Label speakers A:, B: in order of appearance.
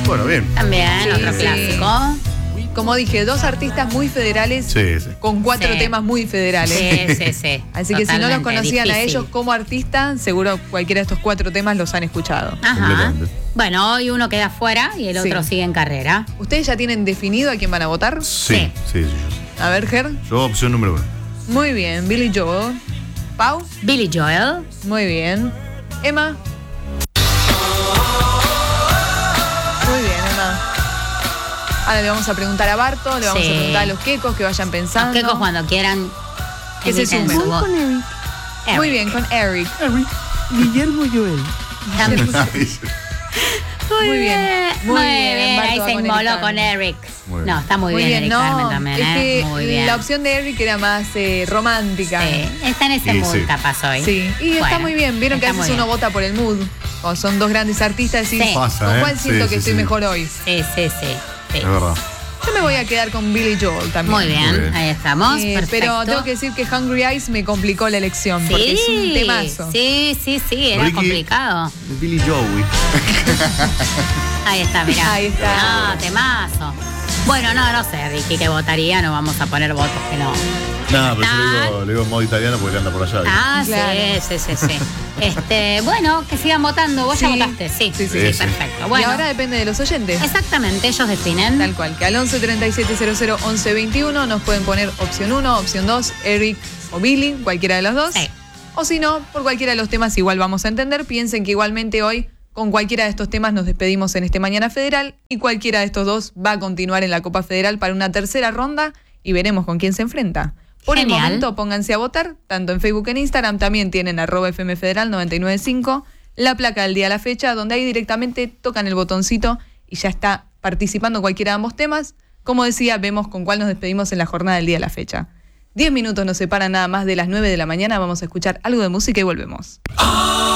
A: Bueno, bien.
B: También,
C: Sí,
B: otro
C: sí.
B: clásico.
C: Como dije, 2 artistas muy federales
A: Sí, sí.
C: con 4
B: Sí.
C: temas muy federales.
B: Sí.
C: Así que si no los
B: Totalmente,
C: conocían a
B: difícil.
C: ellos como artistas, seguro cualquiera de estos 4 temas los han escuchado.
B: Ajá.
A: Completamente.
B: Bueno, hoy uno queda fuera y el otro
C: Sí.
B: sigue en carrera.
C: ¿Ustedes ya tienen definido a quién van a votar?
A: Sí.
C: A ver, Ger.
A: Yo opción número 1.
C: Muy bien. Billy Joel. Pau.
B: Billy Joel.
C: Muy bien. Emma. Muy bien, Emma. Ahora le vamos a preguntar a Barto, le vamos
B: Sí.
C: a preguntar a los quecos que vayan pensando.
B: Los quecos cuando quieran.
C: Que se
B: emiten
C: sumen.
B: su voz.
C: Muy
B: Eric.
C: bien, con Eric.
D: Guillermo Joel.
C: Muy bien.
B: Muy bien.
C: Barto
B: Ahí
C: va
B: se
C: con
B: inmoló
C: Eric
B: con
C: Carmen.
B: Eric.
A: Muy
B: No,
A: bien.
B: está muy,
C: Muy
B: bien,
C: bien,
B: Eric
C: no.
B: Carmen también,
C: Es que
B: muy bien.
C: la opción de Eric era más romántica.
B: Sí, está en ese
A: Sí,
B: mood
A: sí.
B: capaz hoy.
C: Sí, y está
B: Bueno,
C: muy bien. Vieron que a
B: está
C: veces
B: muy
C: uno vota por el mood. Cuando son 2 grandes artistas, decís,
B: Sí.
A: Pasa,
C: ¿con
A: ¿eh?
C: cuál siento
A: Sí,
C: que
A: sí,
C: estoy
A: sí.
C: mejor hoy?
B: Sí.
A: Es verdad.
C: Yo me voy a quedar con Billy Joel también.
B: Muy bien,
A: Muy bien.
B: ahí estamos. Perfecto.
C: Pero tengo que decir que Hungry Eyes me complicó la elección, porque es un temazo.
B: Sí, era
A: Ricky.
B: complicado.
A: Billy Joey.
B: Ahí está, mirá.
C: Ahí está.
B: No, temazo. Bueno, no sé, Ricky, que votaría, no vamos a poner votos que no.
A: No, pero yo le digo en modo italiano porque anda por allá.
B: Ah,
C: Claro.
B: sí. Bueno, que sigan votando. Vos ya
C: Sí.
B: votaste, sí,
C: Sí.
B: perfecto.
C: Y
B: Bueno,
C: ahora depende de los oyentes.
B: exactamente, ellos definen.
C: Tal cual, que al 11 37 00 11 21 nos pueden poner opción 1, opción 2, Eric o Billy, cualquiera de los dos.
B: Sí.
C: O si no, por cualquiera de los temas igual vamos a entender. Piensen que igualmente hoy con cualquiera de estos temas nos despedimos en este Mañana Federal y cualquiera de estos dos va a continuar en la Copa Federal para una tercera ronda y veremos con quién se enfrenta. Por
B: Genial.
C: el momento, pónganse a votar, tanto en Facebook como en Instagram, también tienen @FMFederal 995, la placa del día a la fecha, donde ahí directamente tocan el botoncito y ya está participando cualquiera de ambos temas. Como decía, vemos con cuál nos despedimos en la jornada del día a la fecha. 10 minutos nos separan nada más de las 9 de la mañana, vamos a escuchar algo de música y volvemos.